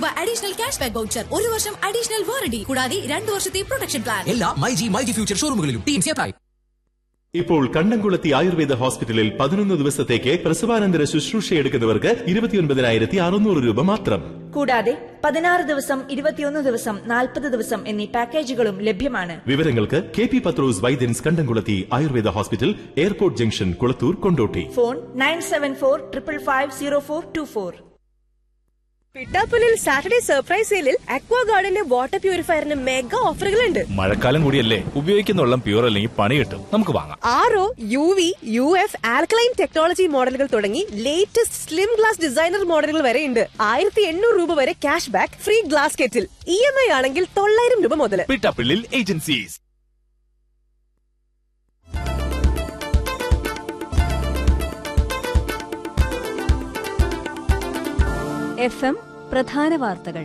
രൂപ additional cash back voucher, 1 വർഷം additional warranty, കൂടാതെ 2 വർഷത്തെ പ്രൊട്ടക്ഷൻ പ്ലാൻ. എല്ലാ മൈജി ഫ്യൂച്ചർ ഷോറൂമുകളിലും ടീംസ് അപ്ലൈ. ഇപ്പോൾ കണ്ടംകുളത്തി ആയുർവേദ ഹോസ്പിറ്റലിൽ 11 ദിവസത്തേക്ക് പ്രസവാനന്തര ശുശ്രൂഷയെടുക്കുന്നവർക്ക് 29,600 രൂപ മാത്രം. കൂടാതെ 16 ദിവസം, 21 ദിവസം, 40 ദിവസം എന്നീ പാക്കേജുകളും ലഭ്യമാണ്. വിവരങ്ങൾക്ക് KP പത്രോസ് വൈദ്യൻസ് കണ്ടംകുളത്തി Ayurveda hospital, airport junction, Kulathur, Kondotty. Phone 9745550424. പിട്ടാപ്പുലിൽ Saturday surprise സെയിലിൽ അക്വാ ഗാർഡന്റെ വാട്ടർ പ്യൂരിഫയറിന് മെഗാ ഓഫറുകളുണ്ട്. മഴക്കാലം കൂടിയല്ലേ, ഉപയോഗിക്കുന്ന വെള്ളം പ്യൂർ അല്ലെങ്കിൽ പണി കിട്ടും. നമുക്ക് വാങ്ങാം. RO, UV, UF, alkaline technology മോഡലുകൾ തുടങ്ങി ലേറ്റസ്റ്റ് സ്ലിം ഗ്ലാസ് ഡിസൈനർ മോഡലുകൾ വരെയുണ്ട്. 1800 രൂപ വരെ cash back, free glass kettle. EMI ആണെങ്കിൽ 900 രൂപ മുതൽ. പിട്ടാപ്പുലിൽ ഏജൻസീസ്. FM പ്രധാന വാർത്തകൾ.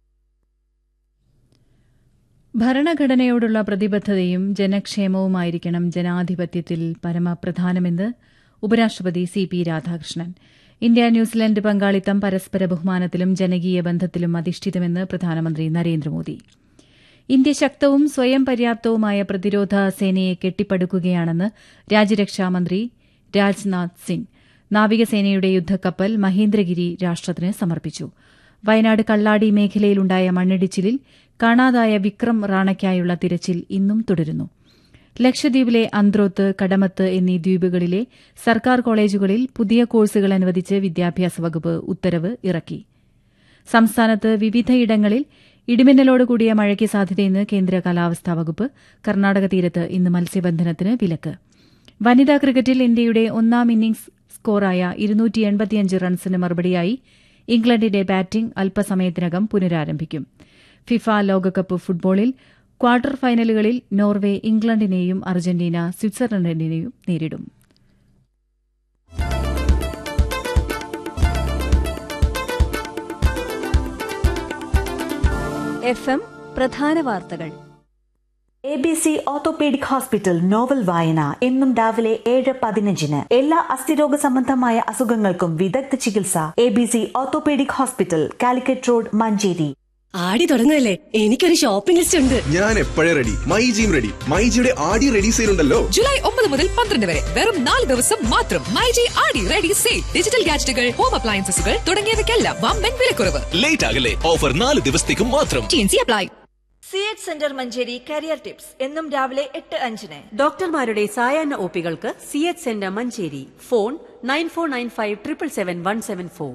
ഭരണഘടനയോടുള്ള പ്രതിബദ്ധതയും ജനക്ഷേമവുമായിരിക്കണം ജനാധിപത്യത്തിൽ പരമപ്രധാനമെന്ന് ഉപരാഷ്ട്രപതി CP രാധാകൃഷ്ണൻ. ഇന്ത്യ ന്യൂസിലൻഡ് പങ്കാളിത്തം പരസ്പര ബഹുമാനത്തിലും ജനകീയ ബന്ധത്തിലും അധിഷ്ഠിതമെന്ന് പ്രധാനമന്ത്രി നരേന്ദ്രമോദി. ഇന്ത്യ ശക്തവും സ്വയം പര്യാപ്തവുമായ പ്രതിരോധ സേനയെ കെട്ടിപ്പടുക്കുകയാണെന്ന് രാജ്യരക്ഷാമന്ത്രി രാജ്നാഥ് സിംഗ്. നാവികസേനയുടെ യുദ്ധക്കപ്പൽ മഹേന്ദ്രഗിരി രാഷ്ട്രത്തിന് സമർപ്പിച്ചു. വയനാട് കള്ളാടി മേഖലയിലുണ്ടായ മണ്ണിടിച്ചിലിൽ കാണാതായ വിക്രം റാണയ്ക്കായുള്ള തിരച്ചിൽ ഇന്നും തുടരുന്നു. ലക്ഷദ്വീപിലെ അന്ത്രോത്ത്, കടമത്ത് എന്നീ ദ്വീപുകളിലെ സർക്കാർ കോളേജുകളിൽ പുതിയ കോഴ്സുകൾ അനുവദിച്ച് വിദ്യാഭ്യാസ വകുപ്പ് ഉത്തരവ് ഇറക്കി. സംസ്ഥാനത്ത് വിവിധയിടങ്ങളിൽ ഇടിമിന്നലോടുകൂടിയ മഴയ്ക്ക് സാധ്യതയെന്ന് കേന്ദ്ര കാലാവസ്ഥാ വകുപ്പ്. കർണാടക തീരത്ത് ഇന്ന് മത്സ്യബന്ധനത്തിന് വിലക്ക്. വനിതാ ക്രിക്കറ്റിൽ ഇന്ത്യയുടെ ഒന്നാം ഇന്നിംഗ്സ് സ്കോറായ 285 റൺസിന് മറുപടിയായി ഇംഗ്ലണ്ടിന്റെ ബാറ്റിംഗ് അല്പസമയത്തിനകം പുനരാരംഭിക്കും. ഫിഫ ലോകകപ്പ് ഫുട്ബോളിൽ ക്വാർട്ടർ ഫൈനലുകളിൽ നോർവെ ഇംഗ്ലണ്ടിനെയും അർജന്റീന സ്വിറ്റ്സർലൻഡിനെയും നേരിടും. FM പ്രധാന വാർത്തകൾ. ABC ഓർത്തോപീഡിക് ഹോസ്പിറ്റൽ നോവൽ വായന എന്നും രാവിലെ 7:15. എല്ലാ അസ്ഥിരോഗ സംബന്ധമായ അസുഖങ്ങൾക്കും വിദഗ്ധ ചികിത്സ. ABC orthopaedic hospital, Calicut road, Manjeri. ആടി തുടങ്ങുകയല്ലേ, എനിക്കൊരു ഷോപ്പിംഗ് ലിസ്റ്റ് ഉണ്ട്. ഞാൻ എപ്പോഴേ റെഡി. മൈജിയും റെഡി. മൈജിയുടെ ആടി റെഡി സെയിൽ ഉണ്ടല്ലോ. ജൂലൈ 9 മുതൽ 12 വരെ വെറും 4 ദിവസം മാത്രം. മൈജി ആടി റെഡി സെയിൽ. ഡിജിറ്റൽ ഗാഡ്ജറ്റുകൾ, ഹോം അപ്ലയൻസസുകൾ തുടങ്ങിയവയ്ക്കെല്ലാം വമ്പൻ വിലക്കുറവ്. ലേറ്റ് ആകല്ലേ, ഓഫർ 4 ദിവസത്തേക്കും മാത്രം. TNC apply. CH centre Manjeri career tips എന്നും രാവിലെ 8:05. ഡോക്ടർമാരുടെ സായാഹ്ന ഒപികൾക്ക് CH centre Manjeri. Phone 9495777174.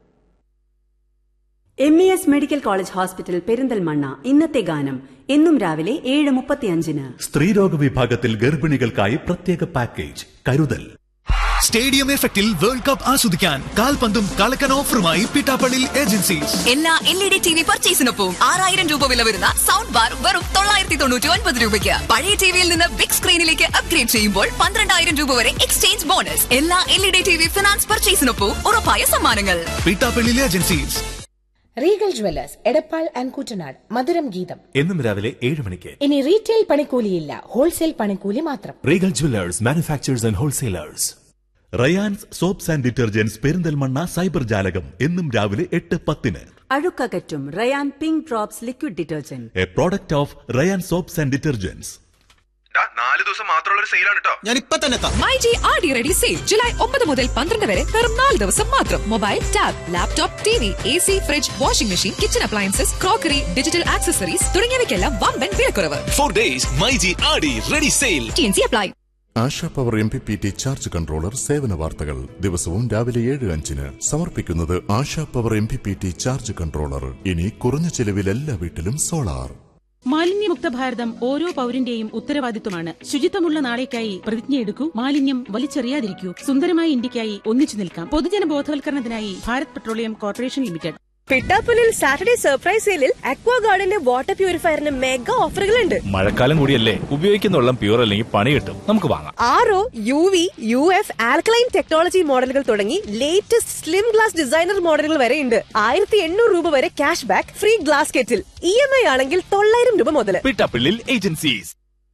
MES medical college hospital Perinthalmanna. ഇന്നത്തെ ഗാനം എന്നും രാവിലെ 7:35. സ്ത്രീരോഗ വിഭാഗത്തിൽ ഗർഭിണികൾക്കായി പ്രത്യേക പാക്കേജ് കരുതൽ. സ്റ്റേഡിയം എഫക്റ്റിൽ വേൾഡ് കപ്പ് ആസ്വദിക്കാൻ കാൽപന്തും കളക്കൻ ഓഫറുമായി പിട്ടാപ്പള്ളിൽ ഏജൻസീസ്. എല്ലാ LED TV പർച്ചേസിനൊപ്പം 6000 രൂപ വില വരുന്ന സൗണ്ട് ബാർ വെറും 999 രൂപയ്ക്ക്. പഴയ ടിവിയിൽ നിന്ന് ബിഗ് സ്ക്രീനിലേക്ക് അപ്ഗ്രേഡ് ചെയ്യുമ്പോൾ 12000 രൂപ വരെ എക്സ്ചേഞ്ച് ബോണസ്. എല്ലാ LED TV ഫിനാൻസ് പർച്ചേസിനൊപ്പം ഉറപ്പായ സമ്മാനങ്ങൾ. Pittappillil agencies. Regal jewellers Edappal and Kuttanad. മധുരം ഗീതം എന്നും രാവിലെ 7 മണിക്ക്. ഇനി റീറ്റെയിൽ പണിക്കൂലിയില്ല, ഹോൾസെയിൽ പണിക്കൂലി മാത്രം. Regal jewellers, manufacturers and wholesalers. Rayan's soaps and detergents Perinthalmanna cyber ജാലകം എന്നും രാവിലെ 8:10. അഴുക്കകറ്റും Ryan pink drops liquid detergent, A product of Ryan soaps and detergents. 4 ദിവസം മാത്രമുള്ള ഒരു സെയിലാണ് കേട്ടോ. ഞാൻ ഇപ്പൊ തന്നെ എത്താം. മൈജി ആടി റെഡി സെയിൽ ജൂലൈ 9 മുതൽ 12 വരെ വെറും 4 ദിവസം മാത്രം. Mobile, tab, laptop, TV, AC, fridge, washing machine, kitchen appliances, crockery, digital accessories തുടങ്ങിയവയ്ക്കെല്ലാം വമ്പൻ വിലക്കുറവ്. 4 days മൈജി ആടി ready sale. TNC apply. ASHA power MPPT charge controller സേവന വാർത്തകൾ ദിവസവും രാവിലെ 7:05. സമർപ്പിക്കുന്നത് ASHA power MPPT charge controller. ഇനി കുറഞ്ഞ ചെലവിൽ എല്ലാ വീട്ടിലും സോളാർ. മാലിന്യമുക്ത ഭാരതം ഓരോ പൌരന്റെയും ഉത്തരവാദിത്വമാണ്. ശുചിത്വമുള്ള നാളേക്കായി പ്രതിജ്ഞയെടുക്കൂ. മാലിന്യം വലിച്ചെറിയാതിരിക്കൂ. സുന്ദരമായ ഇന്ത്യക്കായി ഒന്നിച്ചു നിൽക്കാം. പൊതുജന ബോധവൽക്കരണത്തിനായി Bharat petroleum corporation limited. പിട്ടാപ്പുലിൽ Saturday surprise സെയിലിൽ അക്വാ ഗാർഡന്റെ വാട്ടർ പ്യൂരിഫയറിന് മെഗാ ഓഫറുകളുണ്ട്. മഴക്കാലം കൂടിയല്ലേ, ഉപയോഗിക്കുന്ന വെള്ളം പ്യൂർ അല്ലെങ്കിൽ പണി കിട്ടും. നമുക്ക് വാങ്ങാം. RO, UV, UF, alkaline technology മോഡലുകൾ തുടങ്ങി ലേറ്റസ്റ്റ് സ്ലിം ഗ്ലാസ് ഡിസൈനർ മോഡലുകൾ വരെയുണ്ട്. 1800 രൂപ വരെ cash back, free glass kettle. EMI ആണെങ്കിൽ 900 രൂപ മുതൽ. പിട്ടാപ്പള്ളിൽ ഏജൻസീസ്.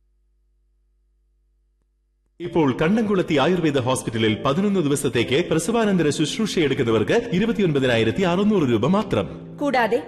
ഇപ്പോൾ കണ്ടംകുളത്തി ആയുർവേദ ഹോസ്പിറ്റലിൽ 11 ദിവസത്തേക്ക് പ്രസവാനന്തര ശുശ്രൂഷയെടുക്കുന്നവർക്ക് 29,600 രൂപ മാത്രം. കൂടാതെ